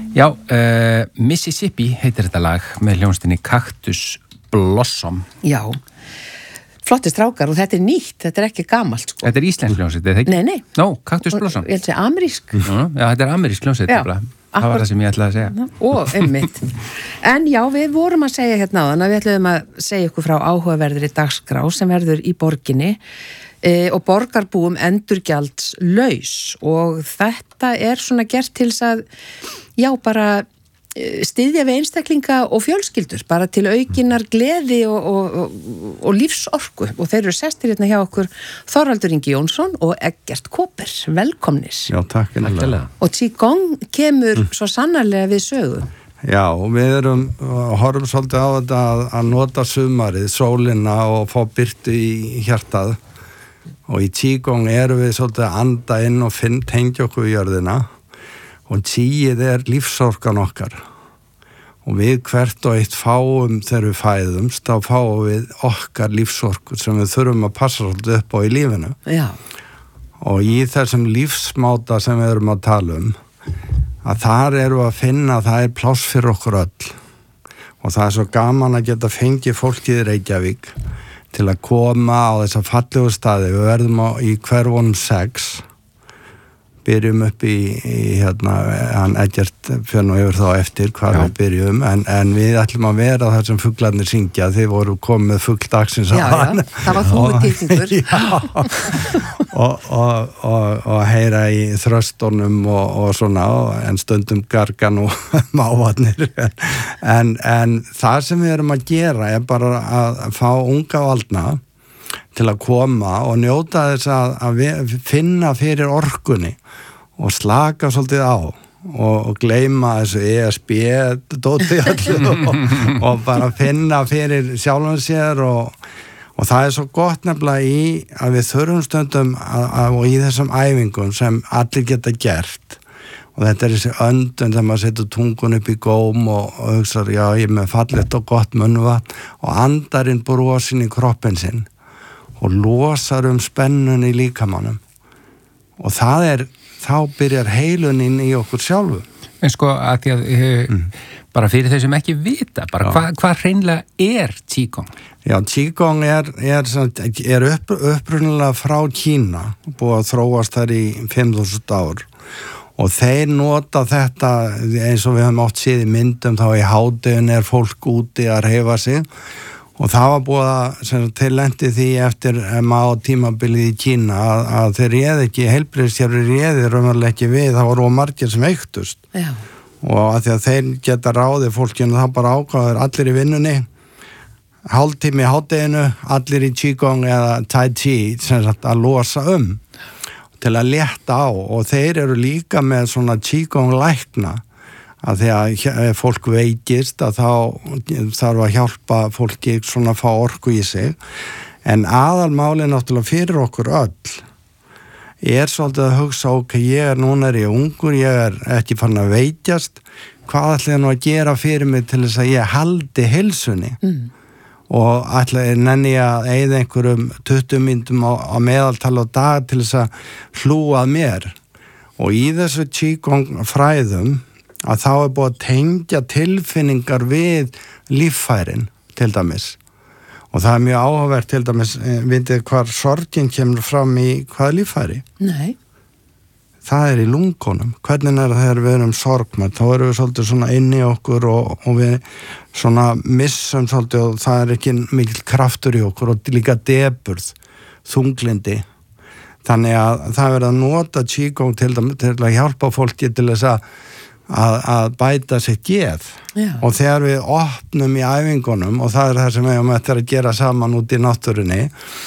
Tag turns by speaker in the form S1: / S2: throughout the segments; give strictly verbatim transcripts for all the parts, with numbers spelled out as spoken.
S1: Já, uh, Mississippi heitir þetta lag með hljónstinni Cactus Blossom.
S2: Já, flotti strákar og þetta er nýtt, þetta er ekki gamalt sko.
S1: Þetta er íslensk hljónsett, er það ekki?
S2: Nei, nei.
S1: Nó, no, Cactus Blossom.
S2: Ég held að segja amerísk.
S1: Já, þetta er amerísk hljónsett.
S2: Já.
S1: Það var það sem ég ætlaði að segja.
S2: Ó, einmitt. En já, við vorum að segja hérna áðan að við ætlaðum að segja ykkur frá áhugaverðri dagskrá sem verður í borginni e, og borgarbúum endurgjaldslaus og þetta er svona gert til þess að já, bara styðja við einstaklinga og fjölskyldur bara til aukinnar gleði og, og, og, og lífsorku og þeir eru sestir hérna hjá okkur Þorvaldur Ingi Jónsson og Eggert Kóper, velkomnir.
S3: Já, takk innilega.
S2: Og Qigong kemur mm. svo sannarlega við sögu.
S3: Já, við erum horfum svolítið á þetta að, að nota sumarið, sólina og fá birtu í hjartað og í Qigong erum við svolítið að anda inn og finn, tengja okkur í jörðina og Qið er lífsorkan okkar og við hvert og eitt fáum þegar við fæðumst, þá fáum við okkar lífsorku sem við þurfum að passa svolítið upp á í lífinu.
S2: Já.
S3: Og í þessum lífsmáta sem við erum að tala um, að þar erum við að finna að það er pláss fyrir okkur öll. Og það er svo gaman að geta fengið fólkið í Reykjavík til að koma á þessa fallegu staði. Við verðum á, í hverfunum sex, byrjum upp í, í hérna, hann Eggert fyrir nú yfir þá eftir hvað Já. Við byrjum, en, en við ætlum að vera þar sem fuglarnir syngja, þið voru komið með fugl dagsins
S2: Já, já, það var þú með tiltingur.
S3: og, og, og, og heyra í þröstunum og, og svona, en stundum gargan og mávarnir. En, en það sem við erum að gera er bara að fá unga valdna til að koma og njóta þess að, að við finna fyrir orkunni og slaka svolítið á og, og gleyma þessu E S B dóti allir og, og bara finna fyrir sjálfum sér og, og það er svo gott nefnilega í að við þurfum stundum að, að, og í þessum æfingum sem allir geta gert og þetta er þessi öndun þegar maður setur tungun upp í góm og, og hugsar, já, ég er með fallegt og gott munnvatn og andarinn brosin í kroppin sinn og losar um spennun í líkamannum og það er, þá byrjar heilunin í okkur sjálfu.
S1: En sko að því að mm. bara fyrir þau sem ekki vita, bara hvað hva hreinlega er Qigong?
S3: Já, Qigong er, er, er upp, upprunalega frá Kína, búið að þróast þar í fimm þúsund ár og þeir nota þetta eins og við höfum oft séð í myndum, þá í hádeginu er fólk úti að hreyfa sig og það var búið að til lendi því eftir má tímabilið í Kína að, að þeir réði ekki, heilbrigðiskerfið réði raunverulega ekki við, það voru margir sem veiktust. Já. Og að því að þeir geta ráðið fólkinu, það bara ákváður allir í vinnunni, hálftími í hádeginu, allir í Qigong eða Tai Chi, sem sagt að losa um, til að létta á og þeir eru líka með svona Qigong lækna að því að fólk veikist að þá þarf að hjálpa fólki svona að fá orku í sig en aðalmáli náttúrulega fyrir okkur öll er svolítið að hugsa ok, ég er núna er ég ungur, ég er ekki farin að veikjast hvað ætla ég nú að gera fyrir mig til þess að ég haldi heilsunni mm. og ætla ég nenni að eyða einhverjum tuttugu mínútum á, á meðaltal á dag til þess að hlúa að mér og í þessu Qigong fræðum að þá er búið að tengja tilfinningar við líffærin til dæmis og það er mjög áhugavert til dæmis vitið hvar sorgin kemur fram í hvaða líffæri?
S2: Nei.
S3: Það er í lungunum. Hvernig er það þegar við erum sorgmætt? Þá erum við svolítið svona inn í okkur og, og við svona missum svolítið og það er ekki mikil kraftur í okkur og líka deburð, þunglindi. Þannig að það verður að nota Qigong til, til að hjálpa fólki til þess að Að, að bæta sér geð Já. Og þegar við opnum í æfingunum og það er það sem við höfum eftir að gera saman út í náttúrunni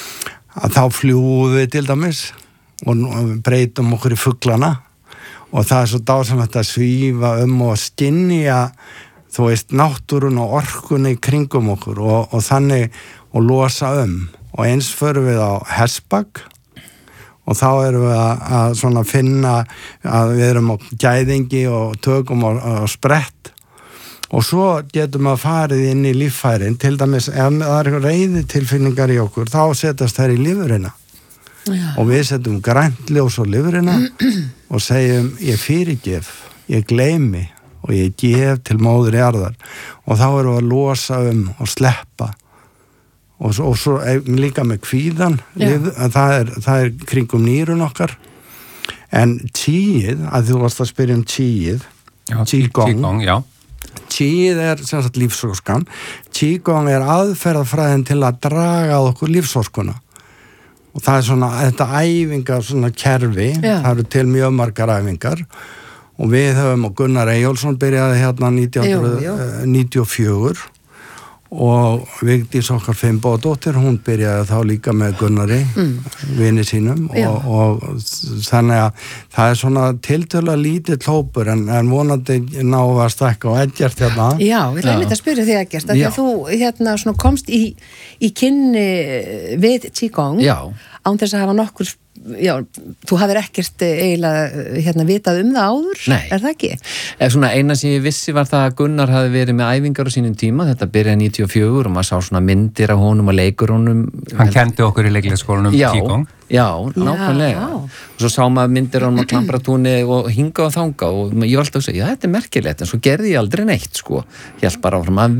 S3: að þá fljúum við til dæmis og breytum okkur í fuglana og það er svo dásamlegt að svífa um og skynja þú veist náttúrun og orkunni í kringum okkur og, og þannig og losa um og eins förum við á hestbak og þá erum við að, að svona finna að við erum á gæðingi og tökum á, á sprett og svo getum við að farið inn í líffærin til dæmis ef það er reiði tilfinningar í okkur þá setjast þær í lifurina Já. Og við setjum grænt ljós á lifurina og segjum ég fyrirgef, ég gleymi og og ég gef til móður jarðar og þá erum við að losa um og sleppa og svo, og svo líka með kvíðan lif, það, er, það er kringum nýrun okkar en tíið, að þú varst að spyrja um tíið Qigong tíið er sem sagt lífsorkan Qigong er aðferðafræðin til að draga að okkur lífsorkuna og það er svona, þetta æfingar svona kerfi, Já. Það eru til mjög margar æfingar og við höfum og Gunnar Eyjólfsson byrjaði hérna nítján níutíu og fjögur og Vigdís okkar Finnbogadóttir, hún byrjaði þá líka með Gunnari, mm. vini sínum og, og þannig að það er svona tiltölulega lítið hópur en, en vonandi ná að stekka og Eggert hérna.
S2: Já, ég ætla einmitt að spyrja þig Eggert, að þú hérna svona komst í, í kynni við Qigong án þess að hafa nokkur já, þú hafðir ekkert eiginlega hérna vitað um það áður,
S4: Nei.
S2: Er það ekki?
S4: Ef svona eina sem ég vissi var það að Gunnar hafi verið með æfingar á sínum tíma, þetta byrjaði níutíu og fjögur og maður sá svona myndir af honum og leikur honum.
S1: Hann kendi okkur í leikliðaskólanum Qigong.
S4: Já, nákvæmlega. Já. Og svo sá maður myndir á honum á Klambratúni og hinga og þanga og ég var alltaf að segja, já, þetta er merkilegt, en svo gerði ég aldrei neitt, sko. Ég held bara áfram að